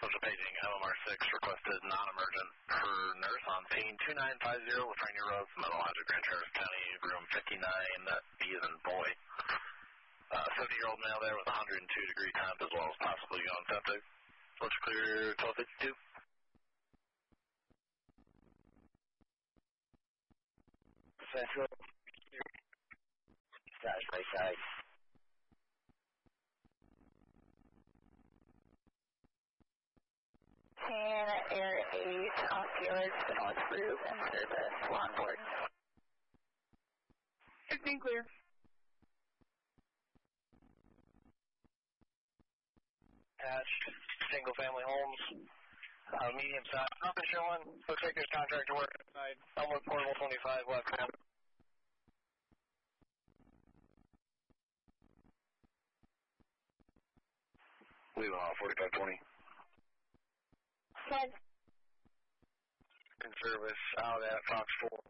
Social paging, LMR6 requested non-emergent per nurse on scene 2950 Lafreniere Road, Metalogic, Grand Traverse County, room 59, B as in boy. 70-year-old male there with 102-degree temp as well as possibly going septic. Looks clear, 1252. Central. That's right side. 10, Air 8, Oculus, North Group, and service, on board. 15 clear. Hatched, single-family homes, medium size. Nothing showing. Looks like there's contractor work inside. Elmwood Portable 25 left hand. Leave on 4520. Good. In service out at Fox 4.